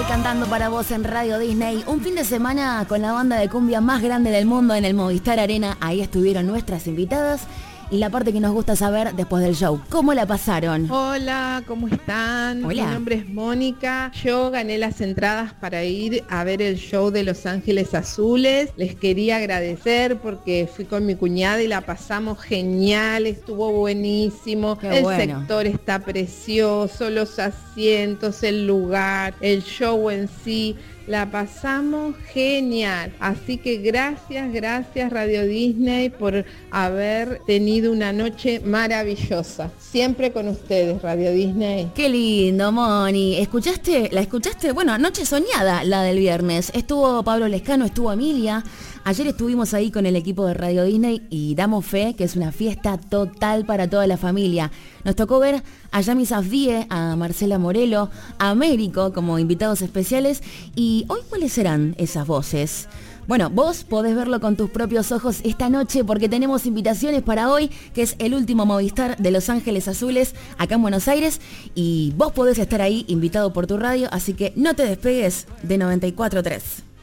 cantando para vos en Radio Disney. Un fin de semana con la banda de cumbia más grande del mundo en el Movistar Arena. Ahí estuvieron nuestras invitadas. Y la parte que nos gusta saber después del show, ¿cómo la pasaron? Hola, ¿cómo están? Hola. Mi nombre es Mónica. Yo gané las entradas para ir a ver el show de Los Ángeles Azules. Les quería agradecer porque fui con mi cuñada y la pasamos genial, estuvo buenísimo. Qué el bueno. sector está precioso, los asientos, el lugar, el show en sí. La pasamos genial. Así que gracias Radio Disney por haber tenido una noche maravillosa. Siempre con ustedes, Radio Disney. Qué lindo, Moni. ¿La escuchaste? Bueno, noche soñada, la del viernes. Estuvo Pablo Lescano, estuvo Emilia. Ayer estuvimos ahí con el equipo de Radio Disney y damos fe que es una fiesta total para toda la familia. Nos tocó ver a Yami Safdie, a Marcela Morelo, a Américo como invitados especiales. Y hoy, ¿cuáles serán esas voces? Bueno, vos podés verlo con tus propios ojos esta noche porque tenemos invitaciones para hoy, que es el último Movistar de Los Ángeles Azules acá en Buenos Aires. Y vos podés estar ahí invitado por tu radio, así que no te despegues de 94.3.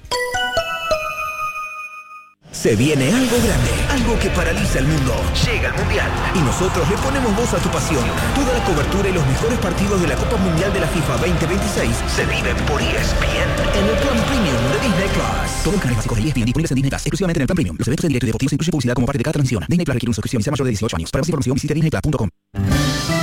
Se viene algo grande, algo que paraliza el mundo. Llega el Mundial y nosotros le ponemos voz a tu pasión. Toda la cobertura y los mejores partidos de la Copa Mundial de la FIFA 2026 se viven por ESPN en el plan premium de Disney Plus. Todos los canales básicos de ESPN disponibles en Disney Plus, exclusivamente en el plan premium. Los eventos en directo y deportivos incluyen publicidad como parte de cada transmisión. Disney Plus requiere una suscripción y sea mayor de 18 años. Para más información visite disneyplus.com.